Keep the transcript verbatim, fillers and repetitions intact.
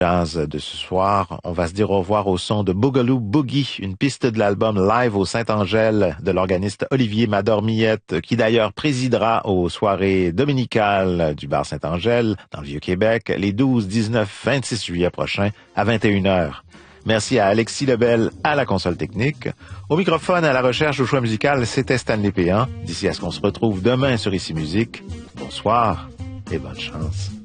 Jazz de ce soir. On va se dire au revoir au son de Boogaloo Boogie, une piste de l'album Live au Saint-Angèle de l'organiste Olivier Madormillette, qui d'ailleurs présidera aux soirées dominicales du bar Saint-Angèle dans le Vieux-Québec les douze, dix-neuf, vingt-six juillet prochains à vingt et une heures. Merci à Alexis Lebel à la console technique. Au microphone, à la recherche, au choix musical, c'était Stanley Péan. D'ici à ce qu'on se retrouve demain sur Ici Musique, bonsoir et bonne chance.